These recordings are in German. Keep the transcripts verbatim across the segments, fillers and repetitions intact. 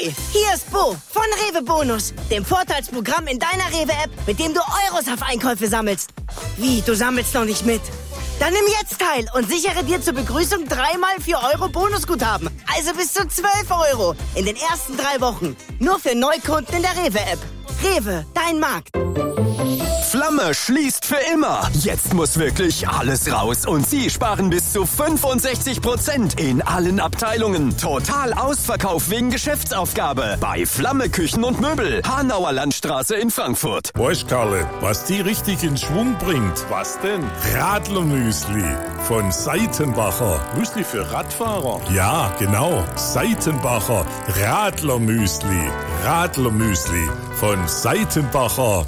Hi, hier ist Bo von Rewe Bonus, dem Vorteilsprogramm in deiner Rewe-App, mit dem du Euros auf Einkäufe sammelst. Wie, du sammelst noch nicht mit? Dann nimm jetzt teil und sichere dir zur Begrüßung dreimal vier Euro Bonusguthaben. Also bis zu zwölf Euro in den ersten drei Wochen. Nur für Neukunden in der Rewe-App. Rewe, dein Markt. Flamme schließt für immer. Jetzt muss wirklich alles raus und Sie sparen bis zu fünfundsechzig Prozent in allen Abteilungen. Total Ausverkauf wegen Geschäftsaufgabe bei Flamme Küchen und Möbel, Hanauer Landstraße in Frankfurt. Weißt, Karle, was die richtig in Schwung bringt? Was denn? Radlermüsli von Seitenbacher. Müsli für Radfahrer? Ja, genau. Seitenbacher Radlermüsli. Radlermüsli von Seitenbacher.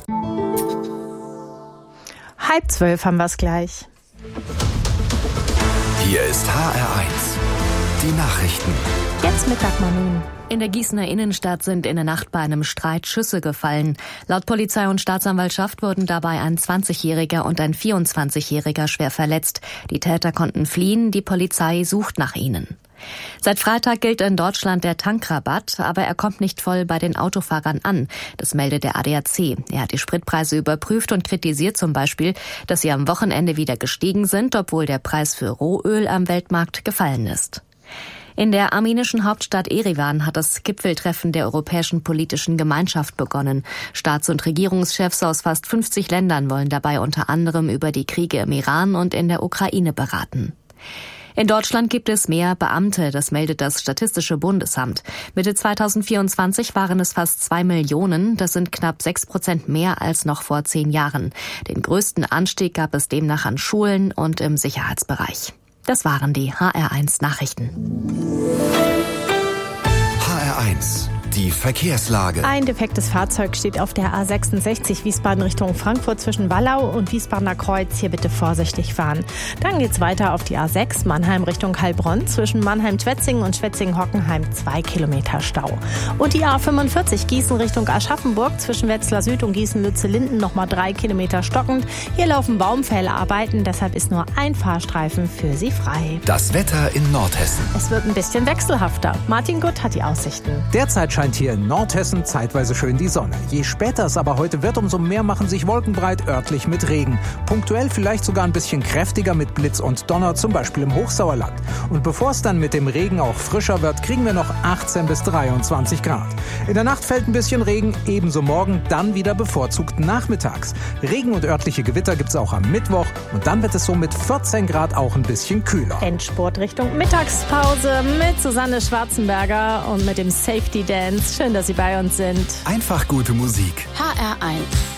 Halb zwölf haben wir es gleich. Hier ist H R eins. Die Nachrichten. Jetzt Mittag mal nun. In der Gießener Innenstadt sind in der Nacht bei einem Streit Schüsse gefallen. Laut Polizei und Staatsanwaltschaft wurden dabei ein zwanzigjähriger und ein vierundzwanzigjähriger schwer verletzt. Die Täter konnten fliehen, die Polizei sucht nach ihnen. Seit Freitag gilt in Deutschland der Tankrabatt, aber er kommt nicht voll bei den Autofahrern an. Das meldet der A D A C. Er hat die Spritpreise überprüft und kritisiert zum Beispiel, dass sie am Wochenende wieder gestiegen sind, obwohl der Preis für Rohöl am Weltmarkt gefallen ist. In der armenischen Hauptstadt Erivan hat das Gipfeltreffen der Europäischen Politischen Gemeinschaft begonnen. Staats- und Regierungschefs aus fast fünfzig Ländern wollen dabei unter anderem über die Kriege im Iran und in der Ukraine beraten. In Deutschland gibt es mehr Beamte, das meldet das Statistische Bundesamt. Mitte zweitausendvierundzwanzig waren es fast zwei Millionen, das sind knapp sechs Prozent mehr als noch vor zehn Jahren. Den größten Anstieg gab es demnach an Schulen und im Sicherheitsbereich. Das waren die H R eins Nachrichten. H R eins. Die Verkehrslage. Ein defektes Fahrzeug steht auf der A sechsundsechzig Wiesbaden Richtung Frankfurt zwischen Wallau und Wiesbadener Kreuz. Hier bitte vorsichtig fahren. Dann geht's weiter auf die A sechs Mannheim Richtung Heilbronn zwischen Mannheim-Schwetzingen und Schwetzingen-Hockenheim zwei Kilometer Stau. Und die A fünfundvierzig Gießen Richtung Aschaffenburg zwischen Wetzlar Süd und Gießen-Lütze-Linden nochmal drei Kilometer stockend. Hier laufen Baumfällarbeiten, deshalb ist nur ein Fahrstreifen für Sie frei. Das Wetter in Nordhessen. Es wird ein bisschen wechselhafter. Martin Gutt hat die Aussichten. Derzeit scheint hier in Nordhessen zeitweise schön die Sonne. Je später es aber heute wird, umso mehr machen sich Wolken breit, örtlich mit Regen. Punktuell vielleicht sogar ein bisschen kräftiger mit Blitz und Donner, zum Beispiel im Hochsauerland. Und bevor es dann mit dem Regen auch frischer wird, kriegen wir noch achtzehn bis dreiundzwanzig Grad. In der Nacht fällt ein bisschen Regen, ebenso morgen, dann wieder bevorzugt nachmittags. Regen und örtliche Gewitter gibt's auch am Mittwoch und dann wird es so mit vierzehn Grad auch ein bisschen kühler. Endspurt Richtung Mittagspause mit Susanne Schwarzenberger und mit dem Safety Dance. Schön, dass Sie bei uns sind. Einfach gute Musik. H R eins.